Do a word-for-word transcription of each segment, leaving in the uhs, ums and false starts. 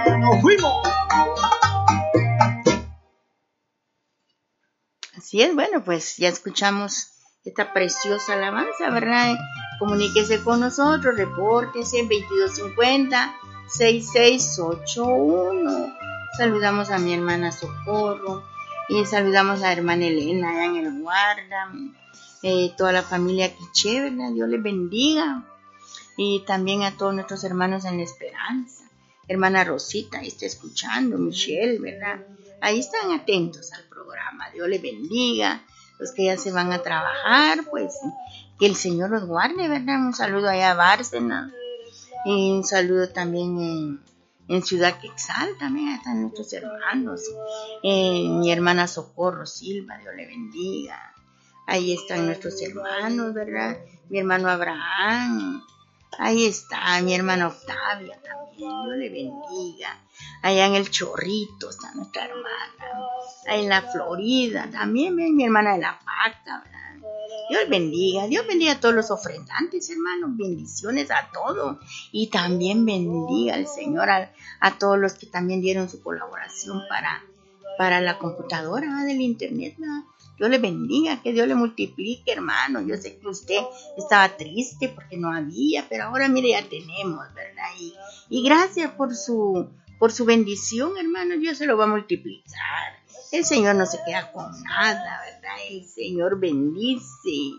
¡Nos fuimos! Así es, bueno, pues ya escuchamos esta preciosa alabanza, ¿verdad? Comuníquese con nosotros, repórtese veintidós cincuenta, sesenta y seis ochenta y uno. Saludamos a mi hermana Socorro y saludamos a la hermana Elena allá en el Guarda, eh, toda la familia Quiché, ¿verdad? Dios les bendiga. Y también a todos nuestros hermanos en la Esperanza. Hermana Rosita, ahí está escuchando, Michelle, ¿verdad? Ahí están atentos al programa. Dios les bendiga. Los que ya se van a trabajar, pues que el Señor los guarde, ¿verdad? Un saludo allá a Bárcena. Y un saludo también en, en Ciudad Quetzal, también están nuestros hermanos. Eh, mi hermana Socorro Silva, Dios le bendiga. Ahí están nuestros hermanos, ¿verdad? Mi hermano Abraham. Ahí está mi hermana Octavia también, Dios le bendiga. Allá en el Chorrito está nuestra hermana. Ahí en la Florida también, mi hermana de la Paca, ¿verdad? Dios bendiga, Dios bendiga a todos los ofrendantes, hermanos. Bendiciones a todos. Y también bendiga al Señor a, a todos los que también dieron su colaboración para, para la computadora, ¿verdad? Del internet, ¿verdad? Dios le bendiga, que Dios le multiplique, hermano. Yo sé que usted estaba triste porque no había, pero ahora mire, ya tenemos, ¿verdad? Y, y gracias por su, por su bendición, hermano. Dios se lo va a multiplicar. El Señor no se queda con nada, ¿verdad? El Señor bendice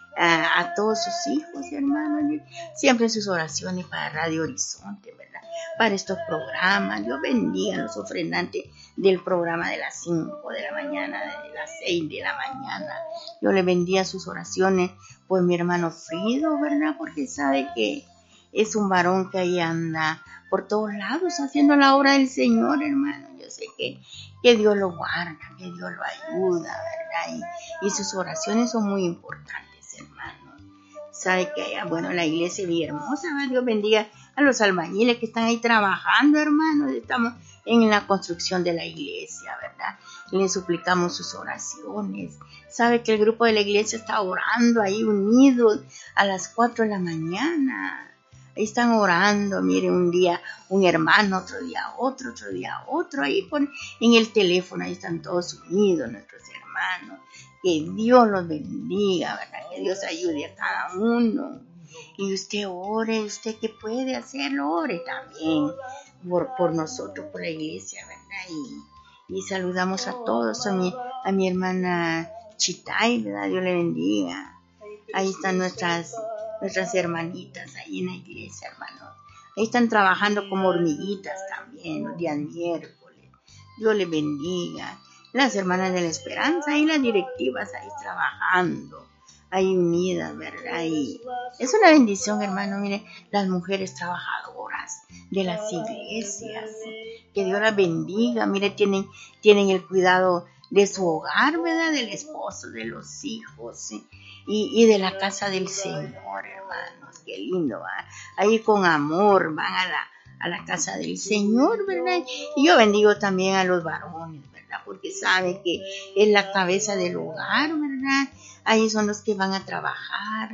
a, a todos sus hijos, hermano. Siempre en sus oraciones para Radio Horizonte, ¿verdad? Para estos programas. Dios bendiga a los ofrendantes del programa de las cinco de la mañana, de las seis de la mañana. Yo le bendiga sus oraciones por mi hermano Frido, ¿verdad? Porque sabe que es un varón que ahí anda por todos lados haciendo la obra del Señor, hermano. Yo sé que, que Dios lo guarda, que Dios lo ayuda, ¿verdad? Y, y sus oraciones son muy importantes, hermano. Sabe que allá, bueno, la iglesia es bien hermosa, ¿verdad? Dios bendiga a los albañiles que están ahí trabajando, hermano. Estamos en la construcción de la iglesia, ¿verdad? Le suplicamos sus oraciones. Sabe que el grupo de la iglesia está orando ahí unidos a las cuatro de la mañana. Ahí están orando, mire, un día un hermano, otro día otro, otro día otro. Ahí por, en el teléfono, ahí están todos unidos nuestros hermanos. Que Dios los bendiga, ¿verdad? Que Dios ayude a cada uno. Y usted ore, usted que puede hacerlo, ore también por, por nosotros, por la iglesia, ¿verdad? Y, y saludamos a todos, a mi, a mi hermana Chitay, ¿verdad? Dios le bendiga. Ahí están nuestras, nuestras hermanitas, ahí en la iglesia, hermanos. Ahí están trabajando como hormiguitas también, los días miércoles. Dios les bendiga. Las hermanas de la Esperanza y las directivas ahí trabajando. Ahí unidas, ¿verdad? Y es una bendición, hermano, mire, las mujeres trabajadoras de las iglesias, que Dios las bendiga, mire, tienen, tienen el cuidado de su hogar, ¿verdad? Del esposo, de los hijos, ¿sí? y, y de la casa del Señor, hermanos, qué lindo, ¿verdad? Ahí con amor van a la, a la casa del Señor, ¿verdad? Y yo bendigo también a los varones, ¿verdad? Porque saben que es la cabeza del hogar, ¿verdad? Ahí son los que van a trabajar,